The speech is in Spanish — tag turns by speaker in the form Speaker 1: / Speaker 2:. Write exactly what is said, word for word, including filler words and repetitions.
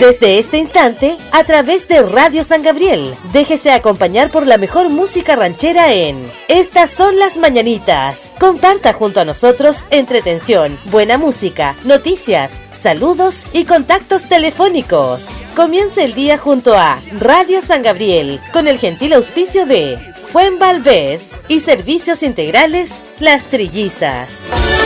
Speaker 1: Desde este instante, a través de Radio San Gabriel, déjese acompañar por la mejor música ranchera en Estas son las mañanitas. Comparta junto a nosotros entretención, buena música, noticias, saludos y contactos telefónicos. Comience el día junto a Radio San Gabriel, con el gentil auspicio de Fuenvalvez y Servicios Integrales Las Trillizas.